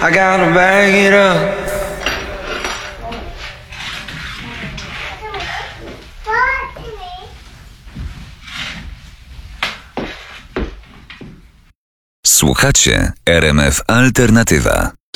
I gotta bag it up. Słuchacie RMF Alternatywa.